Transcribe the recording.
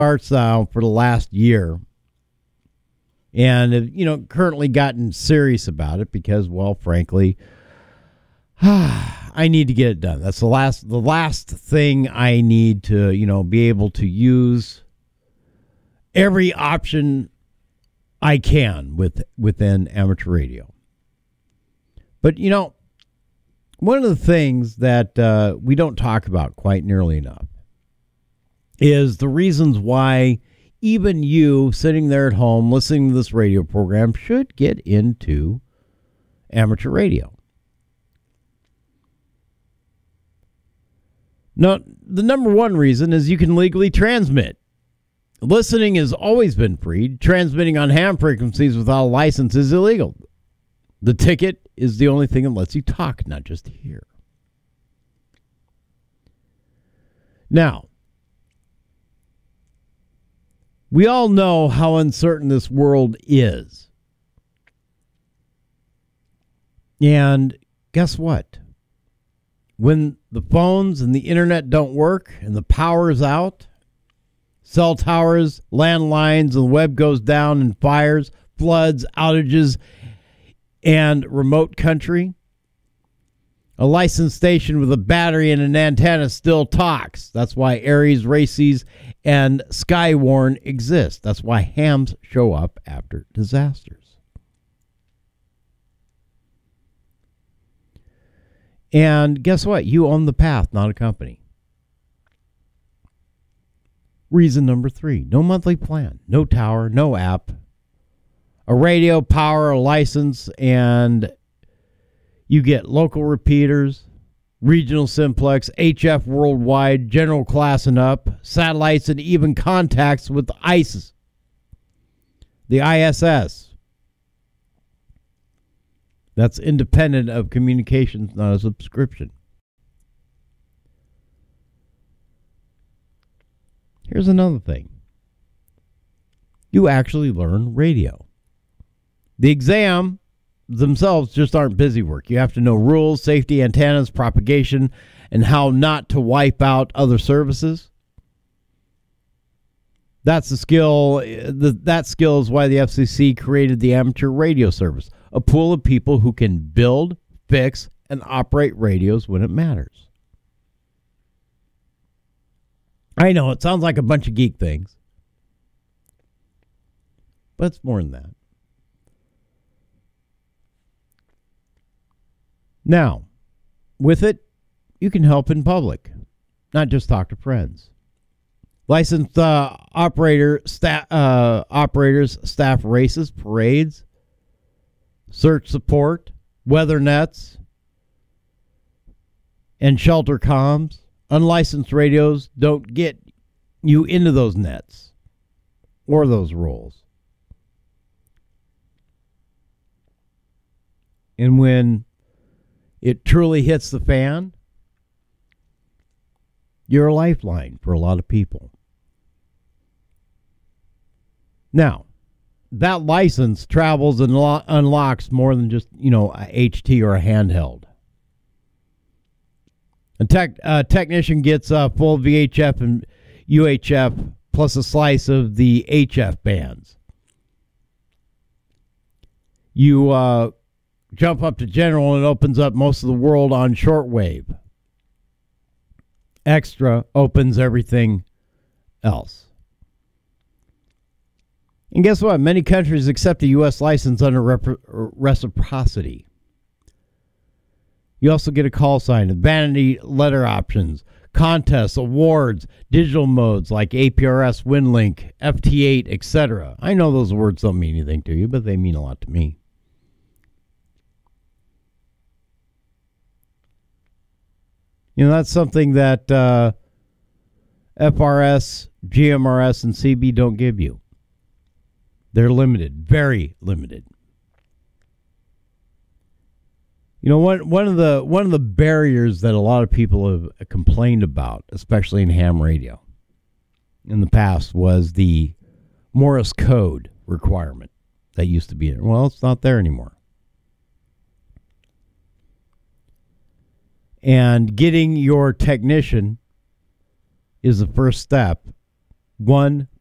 starts out for the last year, and have, currently gotten serious about it because, well, frankly, I need to get it done. That's the last thing I need to, be able to use every option I can within amateur radio. But, one of the things that we don't talk about quite nearly enough is the reasons why even you sitting there at home listening to this radio program should get into amateur radio. Now, the number one reason is you can legally transmit. Listening has always been free. Transmitting on ham frequencies without a license is illegal. The ticket is the only thing that lets you talk, not just hear. Now, we all know how uncertain this world is. And guess what? When the phones and the internet don't work and the power is out, cell towers, landlines, and the web goes down in fires, floods, outages, and remote country, a licensed station with a battery and an antenna still talks. That's why Aries, Races, and Skywarn exist. That's why hams show up after disasters. And guess what? You own the path, not a company. Reason number 3, no monthly plan, no tower, no app, a radio, power, a license, and you get local repeaters, regional simplex, HF worldwide, general class and up, satellites, and even contacts with the ISIS, the ISS. That's independent of communications, not a subscription. Here's another thing. You actually learn radio. The exam themselves just aren't busy work. You have to know rules, safety, antennas, propagation, and how not to wipe out other services. That's the skill. That skill is why the FCC created the amateur radio service, a pool of people who can build, fix, and operate radios when it matters. I know it sounds like a bunch of geek things, but it's more than that. Now, with it, you can help in public, not just talk to friends. Licensed operators, staff races, parades, search support, weather nets, and shelter comms. Unlicensed radios don't get you into those nets or those roles. And when it truly hits the fan, you're a lifeline for a lot of people. Now, that license travels and unlocks more than just, a HT or a handheld. A technician gets full VHF and UHF plus a slice of the HF bands. You jump up to general and it opens up most of the world on shortwave. Extra opens everything else. And guess what? Many countries accept a U.S. license under reciprocity. You also get a call sign, vanity letter options, contests, awards, digital modes like APRS, WinLink, FT8, etc. I know those words don't mean anything to you, but they mean a lot to me. That's something that FRS, GMRS, and CB don't give you. They're limited, very limited. One of the barriers that a lot of people have complained about, especially in ham radio, in the past, was the Morse code requirement that used to be there. Well, it's not there anymore. And getting your technician is the first step one